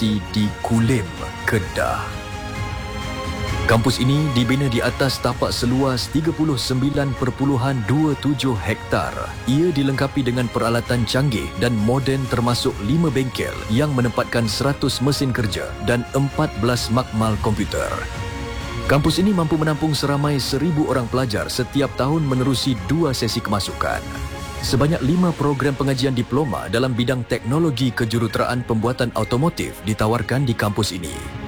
berlokasi di Kulim, Kedah. Kampus ini dibina di atas tapak seluas 39.27 hektar. Ia dilengkapi dengan peralatan canggih dan moden termasuk 5 bengkel yang menempatkan 100 mesin kerja dan 14 makmal komputer. Kampus ini mampu menampung seramai 1,000 orang pelajar setiap tahun menerusi 2 sesi kemasukan. Sebanyak 5 program pengajian diploma dalam bidang teknologi kejuruteraan pembuatan automotif ditawarkan di kampus ini.